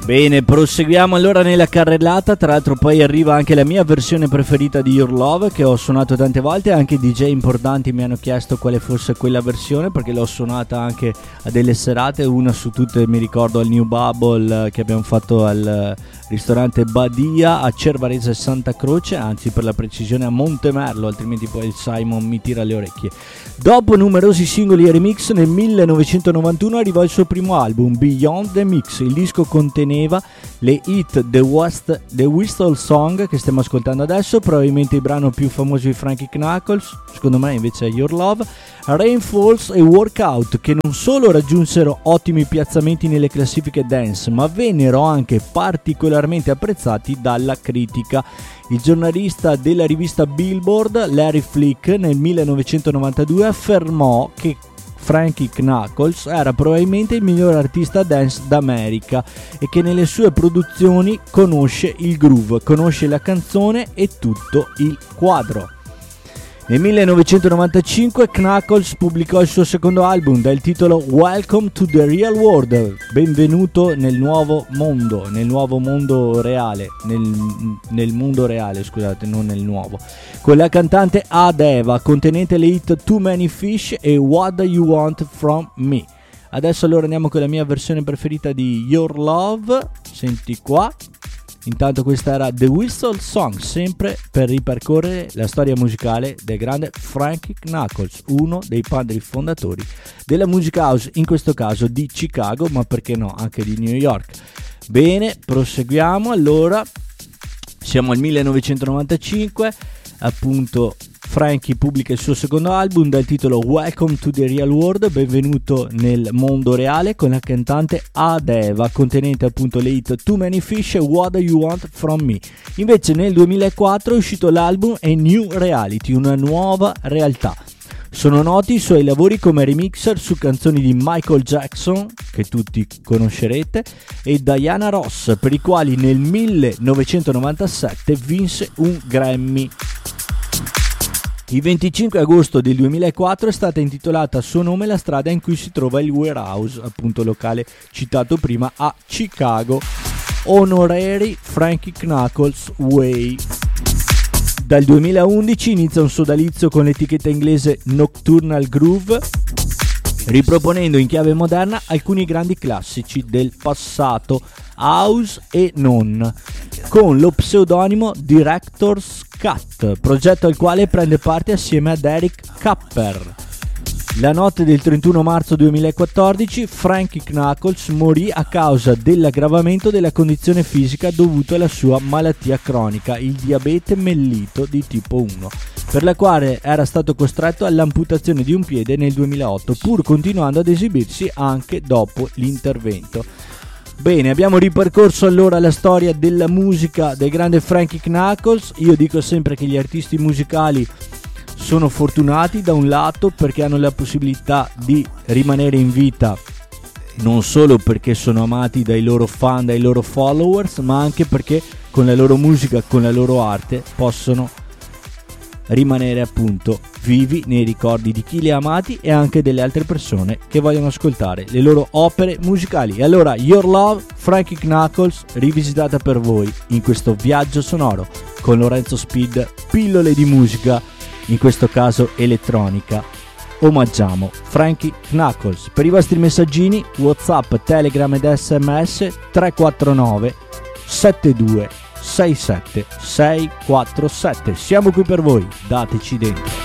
Bene, proseguiamo allora nella carrellata. Tra l'altro poi arriva anche la mia versione preferita di Your Love, che ho suonato tante volte. Anche DJ importanti mi hanno chiesto quale fosse quella versione, perché l'ho suonata anche a delle serate. Una su tutte mi ricordo al New Bubble che abbiamo fatto al ristorante Badia a Cervarese Santa Croce, anzi per la precisione a Montemerlo, altrimenti poi il Simon mi tira le orecchie. Dopo numerosi singoli e remix, nel 1991 arrivò il suo primo album, Beyond the Mix. Il disco conteneva le hit The Whistle Song, che stiamo ascoltando adesso, probabilmente il brano più famoso di Frankie Knuckles, secondo me invece è Your Love, Rain Falls e Workout, che non solo raggiunsero ottimi piazzamenti nelle classifiche dance, ma vennero anche particolarmente apprezzati dalla critica. Il giornalista della rivista Billboard, Larry Flick, nel 1992 affermò che Frankie Knuckles era probabilmente il miglior artista dance d'America e che nelle sue produzioni conosce il groove, conosce la canzone e tutto il quadro. Nel 1995 Knuckles pubblicò il suo secondo album dal titolo Welcome to the Real World, benvenuto nel nuovo mondo reale, nel mondo reale, scusate, non nel nuovo, con la cantante Adeva, contenente le hit Too Many Fish e What Do You Want From Me. Adesso allora andiamo con la mia versione preferita di Your Love, senti qua. Intanto questa era The Whistle Song, sempre per ripercorrere la storia musicale del grande Frankie Knuckles, uno dei padri fondatori della music house, in questo caso di Chicago, ma perché no, anche di New York. Bene, proseguiamo allora, siamo al 1995, appunto Frankie pubblica il suo secondo album dal titolo Welcome to the Real World, benvenuto nel mondo reale, con la cantante Adeva, contenente appunto le hit Too Many Fish e What Do You Want From Me. Invece nel 2004 è uscito l'album A New Reality, una nuova realtà. Sono noti i suoi lavori come remixer su canzoni di Michael Jackson, che tutti conoscerete, e Diana Ross, per i quali nel 1997 vinse un Grammy. Il 25 agosto del 2004 è stata intitolata a suo nome la strada in cui si trova il Warehouse, appunto locale citato prima, a Chicago, Honorary Frankie Knuckles Way. Dal 2011 inizia un sodalizio con l'etichetta inglese Nocturnal Groove, riproponendo in chiave moderna alcuni grandi classici del passato, house e non, con lo pseudonimo Director's Cut, progetto al quale prende parte assieme ad Eric Kapper. La notte del 31 marzo 2014 Frankie Knuckles morì a causa dell'aggravamento della condizione fisica dovuto alla sua malattia cronica, il diabete mellito di tipo 1, per la quale era stato costretto all'amputazione di un piede nel 2008, pur continuando ad esibirsi anche dopo l'intervento. Bene, abbiamo ripercorso allora la storia della musica del grande Frankie Knuckles. Io dico sempre che gli artisti musicali sono fortunati da un lato perché hanno la possibilità di rimanere in vita, non solo perché sono amati dai loro fan, dai loro followers, ma anche perché con la loro musica, con la loro arte possono rimanere appunto vivi nei ricordi di chi li ha amati e anche delle altre persone che vogliono ascoltare le loro opere musicali. E allora Your Love, Frankie Knuckles, rivisitata per voi in questo viaggio sonoro con Lorenzo Speed, pillole di musica, in questo caso elettronica. Omaggiamo Frankie Knuckles. Per i vostri messaggini WhatsApp, Telegram ed SMS 349 72 67 647. Siamo qui per voi, dateci dentro.